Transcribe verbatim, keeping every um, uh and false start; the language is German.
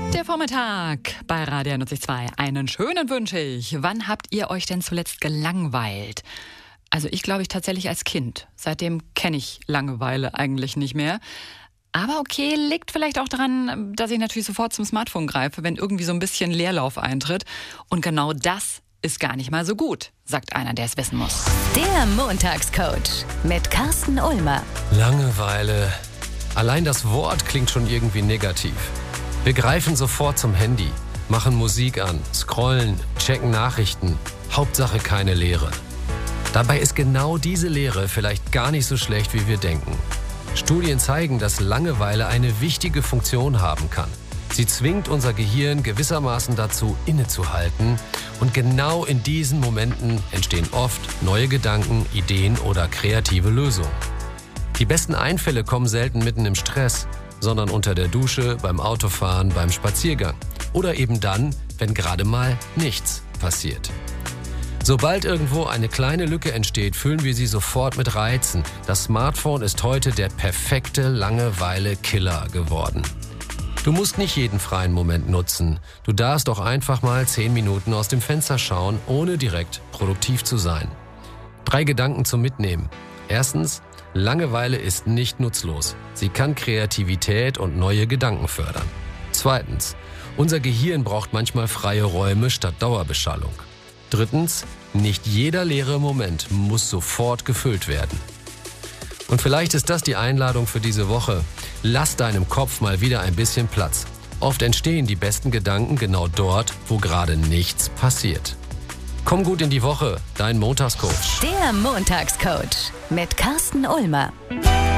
Der Vormittag bei Radio einundneunzig Komma zwei. Einen schönen wünsche ich. Wann habt ihr euch denn zuletzt gelangweilt? Also ich glaube ich tatsächlich als Kind. Seitdem kenne ich Langeweile eigentlich nicht mehr. Aber okay, liegt vielleicht auch daran, dass ich natürlich sofort zum Smartphone greife, wenn irgendwie so ein bisschen Leerlauf eintritt. Und genau das ist gar nicht mal so gut, sagt einer, der es wissen muss. Der Montagscoach mit Carsten Ulmer. Langeweile. Allein das Wort klingt schon irgendwie negativ. Wir greifen sofort zum Handy, machen Musik an, scrollen, checken Nachrichten. Hauptsache keine Leere. Dabei ist genau diese Leere vielleicht gar nicht so schlecht, wie wir denken. Studien zeigen, dass Langeweile eine wichtige Funktion haben kann. Sie zwingt unser Gehirn gewissermaßen dazu, innezuhalten. Und genau in diesen Momenten entstehen oft neue Gedanken, Ideen oder kreative Lösungen. Die besten Einfälle kommen selten mitten im Stress, sondern unter der Dusche, beim Autofahren, beim Spaziergang. Oder eben dann, wenn gerade mal nichts passiert. Sobald irgendwo eine kleine Lücke entsteht, füllen wir sie sofort mit Reizen. Das Smartphone ist heute der perfekte Langeweile-Killer geworden. Du musst nicht jeden freien Moment nutzen. Du darfst doch einfach mal zehn Minuten aus dem Fenster schauen, ohne direkt produktiv zu sein. Drei Gedanken zum Mitnehmen. Erstens, Langeweile ist nicht nutzlos. Sie kann Kreativität und neue Gedanken fördern. Zweitens, unser Gehirn braucht manchmal freie Räume statt Dauerbeschallung. Drittens, nicht jeder leere Moment muss sofort gefüllt werden. Und vielleicht ist das die Einladung für diese Woche. Lass deinem Kopf mal wieder ein bisschen Platz. Oft entstehen die besten Gedanken genau dort, wo gerade nichts passiert. Komm gut in die Woche, dein Montagscoach. Der Montagscoach mit Carsten Ulmer.